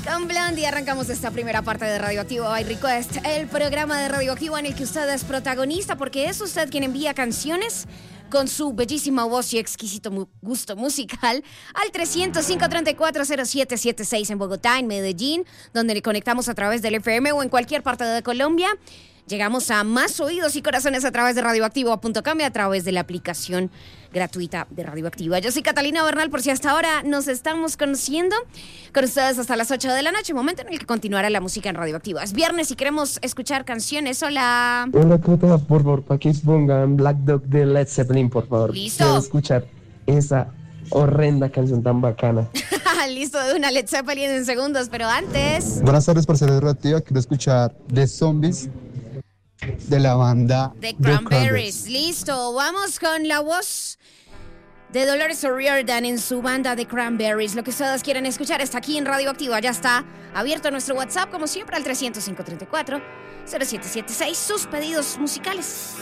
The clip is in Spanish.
Con Blondie arrancamos esta primera parte de Radioactivo by Request, el programa de Radioactivo en el que usted es protagonista porque es usted quien envía canciones con su bellísima voz y exquisito gusto musical al 305-340776 en Bogotá, en Medellín, donde le conectamos a través del FM o en cualquier parte de Colombia. Llegamos a más oídos y corazones a través de radioactivo.com y a través de la aplicación gratuita de Radioactiva. Yo soy Catalina Bernal, por si hasta ahora nos estamos conociendo, con ustedes hasta las 8 de la noche, momento en el que continuará la música en Radioactiva. Es viernes y queremos escuchar canciones. Hola. Hola, Cota, por favor, para que pongan Black Dog de Led Zeppelin, por favor. Listo. Quiero escuchar esa horrenda canción tan bacana. Listo, de una Led Zeppelin en segundos, pero antes... Buenas tardes, parceros de Radioactiva. Quiero escuchar The Zombies de la banda The Cranberries. Listo, vamos con la voz de Dolores O'Riordan en su banda The Cranberries. Lo que ustedes quieren escuchar está aquí en Radioactiva. Ya está abierto nuestro WhatsApp, como siempre, al 305-34-0776. Sus pedidos musicales.